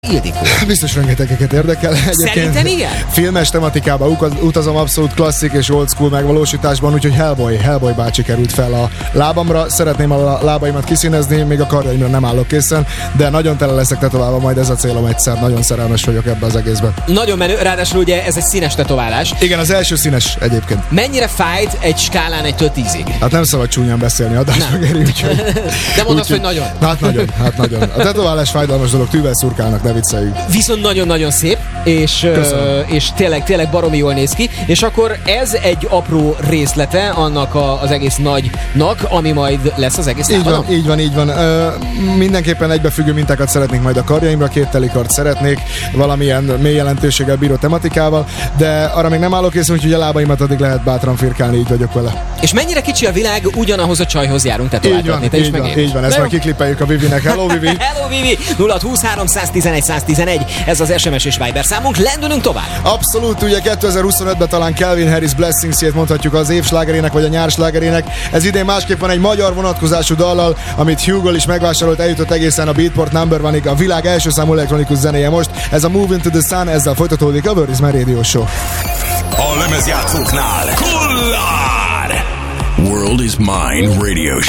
Ildikó. Biztos rengetegeket érdekel. Szerintem igen? Filmes tematikába utazom, abszolút klasszik és old school megvalósításban, úgyhogy Hellboy bácsi került fel a lábamra. Szeretném a lábaimat kiszínezni, még a karjaimra nem állok készen, de nagyon tele leszek tetoválva, majd ez a célom egyszer. Nagyon szerelmes vagyok ebbe az egészbe. Nagyon menő, ráadásul ugye ez egy színes tetoválás. Igen, az első színes egyébként. Mennyire fájt egy skálán 1-től 10-ig? Hát nem szabad csúnyán beszélni adásba, Geri, úgyhogy... De mondd azt, hogy nagyon. Hát nagyon. A tetoválás fájdalmas dolog, tűvel szurkálnak, ne vicceljük. Viszont nagyon-nagyon szép, és tényleg baromi jól néz ki, és akkor ez egy apró részlete annak az egész nagynak, ami majd lesz az egész lábadon? Így van. Mindenképpen egybefüggő mintákat szeretnék majd a karjaimra, 2 telikart szeretnék, valamilyen mély jelentőséggel bíró tematikával, de arra még nem állok készen, úgyhogy a lábaimat addig lehet bátran firkálni, így vagyok vele. És mennyire kicsi a világ, ugyanahoz a csajhoz járunk tetováltatni? Így van, ezt majd kiklipeljük a Vivinek. Hello, Vivi! Hello, Vivi! 0623 111 111, ez az SMS és Viber számunk, lendülünk tovább. Abszolút, ugye 2025-ben talán Calvin Harris Blessings-ét mondhatjuk az év slágerének vagy a nyár slágerének. Ez idén másképp van, egy magyar vonatkozású dallal, amit Hugo is megvásárolt, eljutott egészen a Beatport number one-ig, a világ első számú elektronikus zenéje most. Ez a Move Into The Sun, ezzel folytatódik a Where Is My Radio Show. A lemezjátszóknál Kollár! World is Mine Radio Show.